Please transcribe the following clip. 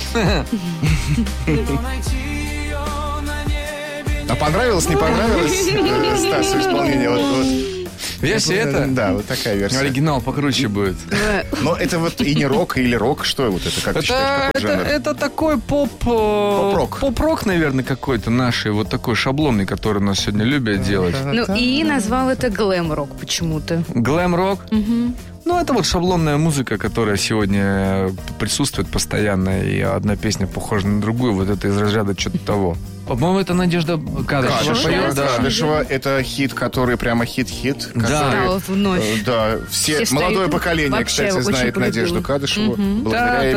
А понравилось, не понравилось Стасу исполнение? Версия это? Да, вот такая версия. Оригинал покруче будет. Но это вот и не рок, или рок, что вот это? Как ты считаешь, какой жанр? Это такой Поп-рок. Поп-рок, наверное, какой-то наший, вот такой шаблонный, который нас сегодня любят делать. Ну, и назвал это глэм-рок почему-то. Глэм-рок? Угу. Ну, это вот шаблонная музыка, которая сегодня присутствует постоянно, и одна песня похожа на другую, вот это из разряда что-то того. По-моему, это Надежда Кадышева поет. Да, Кадышева — это хит, который прямо хит-хит. Да. Вновь. Да, молодое поколение, кстати, знает Надежду Кадышеву. Благодаря